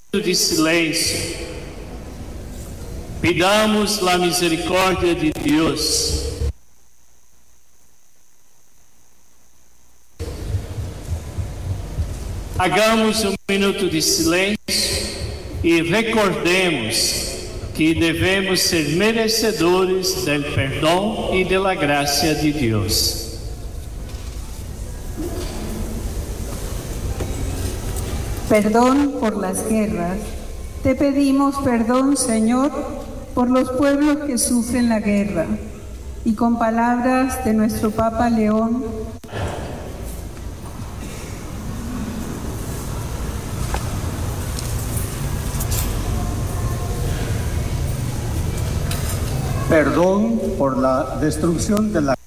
de silêncio, pidamos a misericórdia de Deus. Hagamos um minuto de silêncio e recordemos que devemos ser merecedores do perdão e da graça de Deus. Perdón por las guerras. Te pedimos perdón, Señor, por los pueblos que sufren la guerra. Y con palabras de nuestro Papa León, perdón por la destrucción de la